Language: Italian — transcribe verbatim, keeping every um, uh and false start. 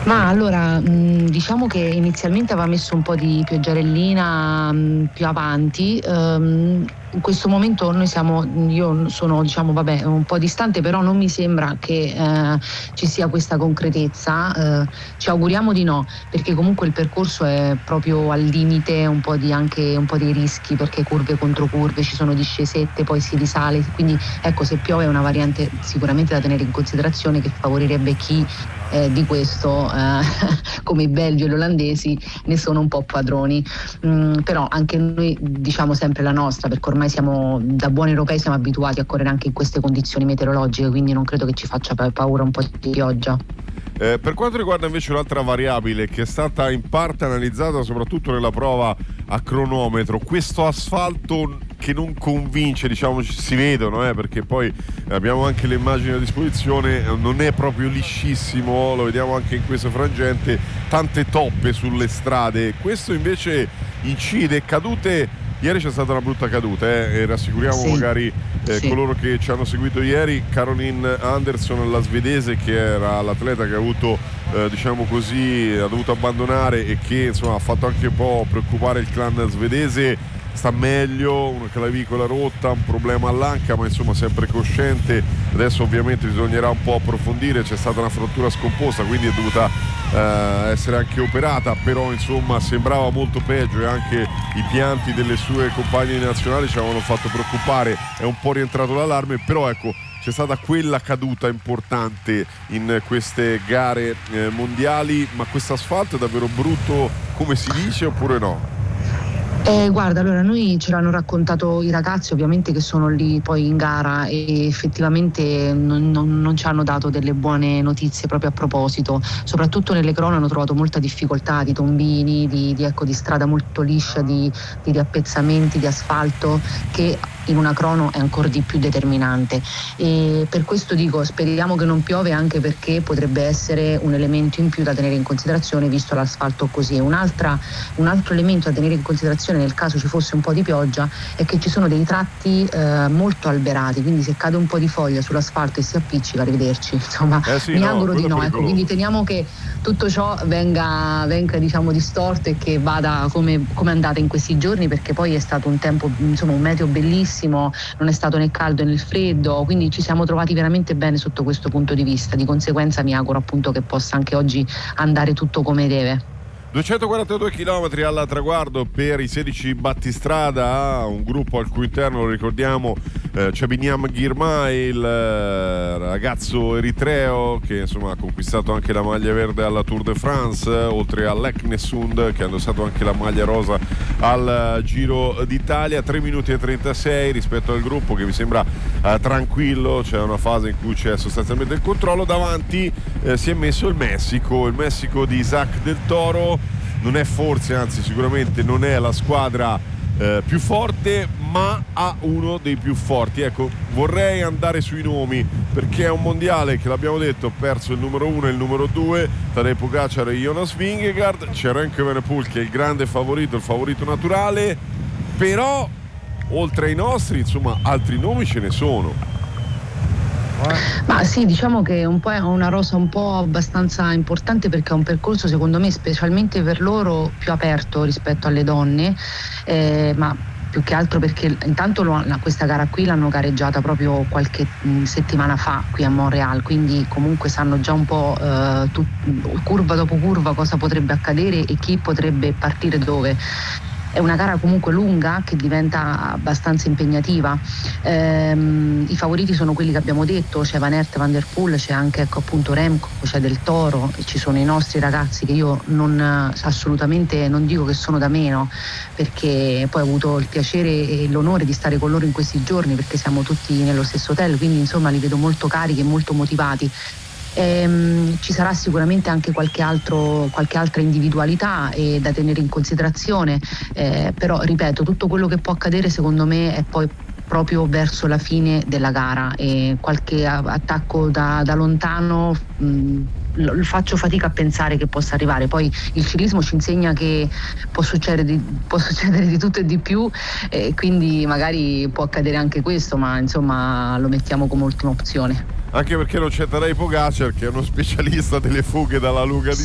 Ma allora, mh, diciamo che inizialmente aveva messo un po' di pioggerellina mh, più avanti. ehm, in questo momento noi siamo, io sono diciamo vabbè un po' distante, però non mi sembra che eh, ci sia questa concretezza. eh, ci auguriamo di no, perché comunque il percorso è proprio al limite un po' di anche un po' dei rischi, perché curve contro curve, ci sono discesette, poi si risale, quindi ecco, se piove è una variante sicuramente da tenere in considerazione, che favorirebbe chi eh, di questo eh, come i belgi e gli olandesi ne sono un po' padroni. Mm, però anche noi diciamo sempre la nostra, perché ormai siamo da buoni europei, siamo abituati a correre anche in queste condizioni meteorologiche, quindi non credo che ci faccia pa- paura un po' di pioggia. Eh, per quanto riguarda invece un'altra variabile che è stata in parte analizzata soprattutto nella prova a cronometro, questo asfalto che non convince, diciamo, si vedono, eh, perché poi abbiamo anche le immagini a disposizione, non è proprio liscissimo, lo vediamo anche in questo frangente, tante toppe sulle strade. Questo invece incide, cadute. Ieri c'è stata una brutta caduta, eh, e rassicuriamo Sì, magari eh, sì. coloro che ci hanno seguito ieri. Caroline Anderson, la svedese, che era l'atleta che ha avuto eh, diciamo così, ha dovuto abbandonare e che insomma ha fatto anche un po' preoccupare il clan svedese, sta meglio, una clavicola rotta, un problema all'anca, ma insomma sempre cosciente. Adesso ovviamente bisognerà un po' approfondire, c'è stata una frattura scomposta, quindi è dovuta eh, essere anche operata, però insomma sembrava molto peggio, e anche i pianti delle sue compagne nazionali ci avevano fatto preoccupare. È un po' rientrato l'allarme, però ecco, c'è stata quella caduta importante in queste gare eh, mondiali. Ma questo asfalto è davvero brutto come si dice, oppure no? Eh, guarda, allora noi ce l'hanno raccontato i ragazzi ovviamente che sono lì poi in gara, e effettivamente non, non- non ci hanno dato delle buone notizie proprio a proposito. Soprattutto nelle crono hanno trovato molta difficoltà di tombini, di, di, ecco, di strada molto liscia, di, di riappezzamenti, di asfalto, che in una crono è ancora di più determinante. E per questo dico, speriamo che non piove, anche perché potrebbe essere un elemento in più da tenere in considerazione visto l'asfalto così. Un'altra, un altro elemento da tenere in considerazione nel caso ci fosse un po' di pioggia è che ci sono dei tratti eh, molto alberati, quindi se cade un po' di foglia sull'asfalto e si appiccica, arrivederci, insomma. Eh sì, Mi no, auguro di quello è no, ecco, pericoloso. quindi teniamo che tutto ciò venga, venga diciamo distorto e che vada come, come è andata in questi giorni, perché poi è stato un tempo, insomma, un meteo bellissimo, non è stato né caldo né freddo, quindi ci siamo trovati veramente bene sotto questo punto di vista. Di conseguenza mi auguro appunto che possa anche oggi andare tutto come deve. duecentoquarantadue chilometri al traguardo per i sedici battistrada, un gruppo al cui interno, lo ricordiamo, eh, c'è Binyam Girmay, il eh, ragazzo eritreo che insomma ha conquistato anche la maglia verde alla Tour de France, oltre a Lek Nessund che ha indossato anche la maglia rosa al Giro d'Italia. tre minuti e trentasei rispetto al gruppo che mi sembra eh, tranquillo. C'è una fase in cui c'è sostanzialmente il controllo. Davanti eh, si è messo il Messico, il Messico di Isaac Del Toro. Non è forse, anzi sicuramente non è la squadra eh, più forte, ma ha uno dei più forti. Ecco, vorrei andare sui nomi, perché è un mondiale che, l'abbiamo detto, ha perso il numero uno e il numero due, Tadej Pogacar e Jonas Vingegaard. C'è Remco Evenepoel che è il grande favorito, il favorito naturale, però oltre ai nostri, insomma, altri nomi ce ne sono. Ma sì, diciamo che un po' è una rosa un po' abbastanza importante, perché è un percorso secondo me specialmente per loro più aperto rispetto alle donne, eh, ma più che altro perché intanto lo- la- questa gara qui l'hanno gareggiata proprio qualche mh, settimana fa qui a Montreal, quindi comunque sanno già un po' eh, tut- curva dopo curva cosa potrebbe accadere e chi potrebbe partire dove. È una gara comunque lunga che diventa abbastanza impegnativa. Ehm, I favoriti sono quelli che abbiamo detto, c'è Van Aert, Van Der Poel, c'è anche ecco, appunto Remco, c'è Del Toro, e ci sono i nostri ragazzi che io non assolutamente non dico che sono da meno, perché poi ho avuto il piacere e l'onore di stare con loro in questi giorni, perché siamo tutti nello stesso hotel, quindi insomma li vedo molto carichi e molto motivati. Ehm, ci sarà sicuramente anche qualche, altro, qualche altra individualità eh, da tenere in considerazione, eh, però ripeto, tutto quello che può accadere secondo me è poi proprio verso la fine della gara, e qualche a- attacco da, da lontano mh, lo- faccio fatica a pensare che possa arrivare. Poi il ciclismo ci insegna che può succedere di, può succedere di tutto e di più, e quindi magari può accadere anche questo, ma insomma lo mettiamo come ultima opzione. Anche perché non c'è Tadej Pogacar, che è uno specialista delle fughe dalla lunga